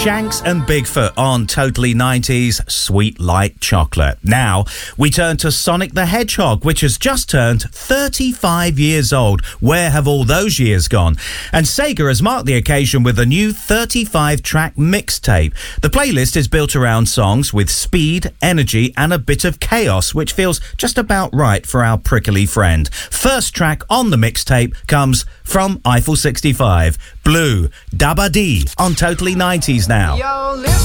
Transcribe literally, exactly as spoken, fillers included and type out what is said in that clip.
Shanks and Bigfoot on Totally nineties Sweet Like Chocolate. Now, we turn to Sonic the Hedgehog, which has just turned thirty-five years old. Where have all those years gone? And Sega has marked the occasion with a new thirty-five track mixtape. The playlist is built around songs with speed, energy, and a bit of chaos, which feels just about right for our prickly friend. First track on the mixtape comes from Eiffel sixty-five, Blue Dabba Dee on Totally nineties now. Yo, listen.